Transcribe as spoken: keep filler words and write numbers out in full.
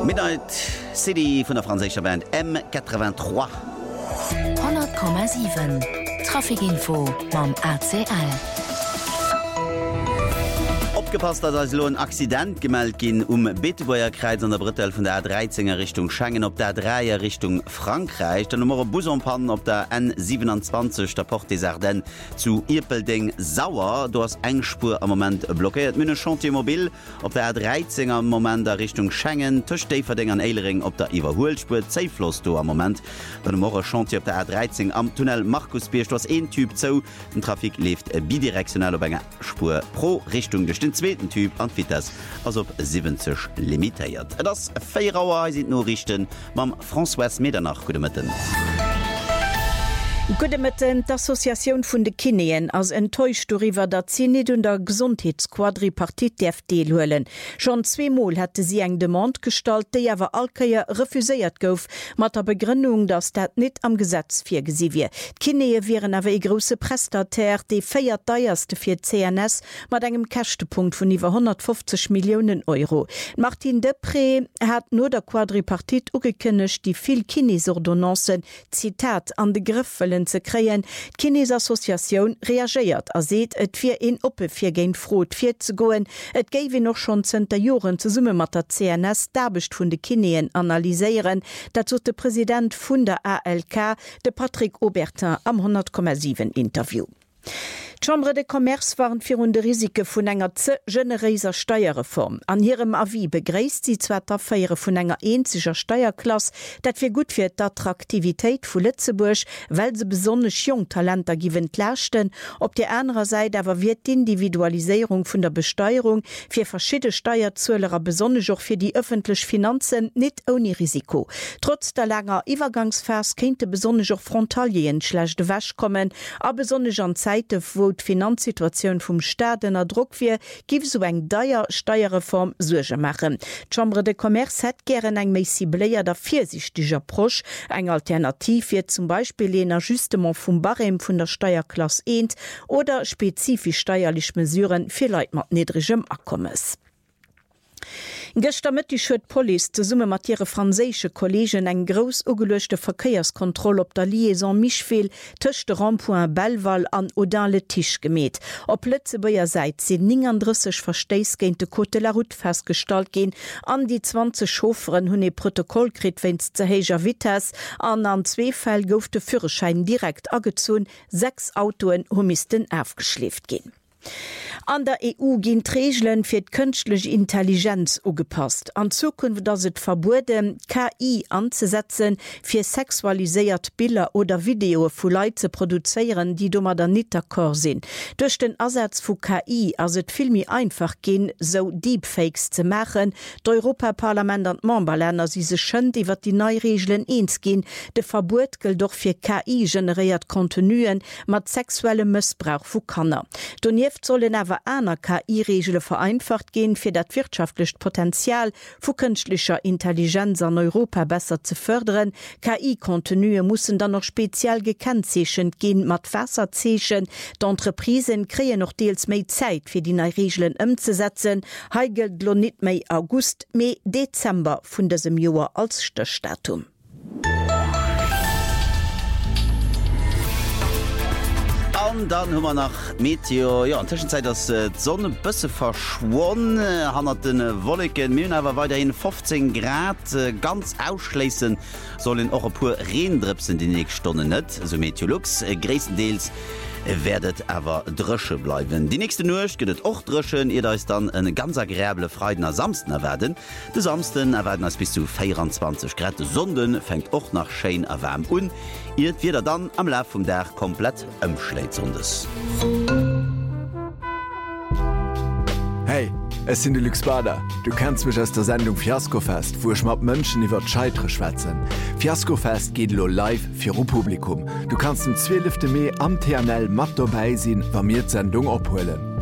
Midnight City vun der franzécher Band M achtzig. hundert Komma sieben Trafikinfo mam A C L. Opgepasst, dass als Lo ein Accident gemeldet gin um Beeteboer Kreuz an der Brittel von der A dreizehner Richtung Schengen op der dreier Richtung Frankreich, dann um Busonpannen op der N siebenundzwanzig der Porte des Ardennes zu Irpelding sauer. Du hast Engspur am Moment blockiert. Mine Chantiermobil op der A dreizehner am Moment der Richtung Schengen, Tischsteverding an Eilering op der Iwerholspur Zeifloss du am Moment. Dann morgen Chantier op der A dreizehn am Tunnel Markus Biersch, du hast ein Typ zo. Den Trafik lebt bidirektional op enger Spur pro Richtung durch den zweiten Typ an Vitesse als op siebzig limitiert. Das Feierauer sind nur richten mam François Medernach Gudemitten. Gudemitten d'Assoziatioun vun de Kineen ass enttäuscht iwwer dat sie net un der Gesundheitsquadripartit D F D luelen. Schon zweemal hätte sie eng Demand stalt, déi awer Alkeier refuséiert gouf, mat der Begründung, dats dat net am Gesetz firgesi wie. Kinee wären awer e grosse Prestataire, déi féiert deierste fir C N S mat engem Kächtepunkt vun iwwer hundertfünfzig Millionen Euro. Martin Depré hat no der Quadripartit ugekënnecht, die vill Kinesordonnancen Zitat an de Griffelen ze kreien. Kinesassoziatioun reagiert er seet et fir en oppe fir géint Frot fir ze goen. Et géiwe noch schon zenter Joren ze summe mat der C N S dabecht vun de Kineen analyseieren, dat zot de Präsident vun der A L K de Patrick Aubertin am hundert Komma sieben Interview. Chambre de Commerce waren fir hun de Risike vun enger ze generéiser Steuerreform. An hirem Avis begréist sie zweter Feiere vun enger eenziger Steuerklasse, dat fir gut fir d'Attraktivitéit vu Lützeburg, weil se besonnech Jungtalenter giwen lächten, op der anderen Seite awer wird d'Individualisierung vun der Besteuerung fir verschiedene Steuerzuelerer besonnech och fir die öffentlich Finanzen net ohne Risiko. Trotz der langer Iwergangsfers kente besonnech och Frontalien schlechte wäsch kommen, a besonnech an Zeite wo d Finanzsituation vum Staaten a Druck fir gif so eng deier Steuerreform Suge machen. Chambre de Commerce het gern eng méi cibléier der viersichtiger Prosch, eng Alternativ fir zum Beispiel en Ajustement vum Barem vun der Steuerklasse eins oder spezifisch steuerlich Mesuren fir Leiit mat niedrigem Akkommes. Gestern mit die Schwed Police zu Summe mat ihre franzésche Kollegen eng gross ugelöschte Verkehrskontrolle op der Liaison Michville töchte Rond-Point Belval an Audin le Tisch gemäht. Op Lützebauer Seite sind neununddreißig Verstehs gegen de Côte de la Route festgestellt gehen. An die zwanzig Chauffeuren hun e Protokoll krit wenns ze heiger Vitesse. An an zwei Fäll gouf de Führerschein direkt agezogen. Sechs Autoen humisten aufgeschläft gehen. An der E U gin Regeln fir d künstliche Intelligenz ugepasst. An Zukunft das het verboten, K I anzusetzen, fir sexualisiert Bilder oder Video vu Leiit zu produzieren, die dummer der net d'accord sinn. Durch den Ersatz vu K I as het filmi einfach gin, so Deepfakes zu machen. D'Europaparlament an Memberländer si se schënd iwwer die Neuregeln eens gin. De Verbot gilt doch fir K I generiert Kontinuen mat sexuelle Missbrauch vu Kanner. Donjeft sollen awer aner K I-Regelle vereinfacht gehen, fir dat wirtschaftlich Potenzial vu künstlicher Intelligenz an Europa besser zu fördern. K I-Kontinue mussen dann noch speziell gekennzechen gehen mat Wasserzechen. D'Entreprisen kreen noch deels méi Zeit fir die neue Regeln umzusetzen. Heigelt lo net méi August, méi Dezember vun diesem Joar als Stichdatum. Und dann haben wir nach Meteor, ja, in der Zwischenzeit das äh, Sonne bisschen verschwunden, äh, hat den äh, Wolken, wir haben aber weiterhin fünfzehn Grad, äh, ganz ausschließen sollen auch ein paar Regendripsen die nächsten Stunden nicht, also Meteorlux, äh, größtenteils werdet aber drösche bleiben. Die nächste Nacht geht es auch dröschen, ihr da ist dann eine ganz agreeable Freitag Samsten erwerden. Die Samsten erwerden als bis zu vierundzwanzig Grad. Sonden fängt auch nach schön erwärmt an. Ihr wird dann am Laufe vom Tag komplett umschlägt Sondes. Hey, es sind die Luxbader. Du kennst mich aus der Sendung Fiaskofest, wo ich mit Menschen über die Scheitre schwätzen. Fiaskofest geht lo live für das Publikum. Du kannst am zwölften Mai am T N L mit dabei sein, wenn wir die Sendung abholen.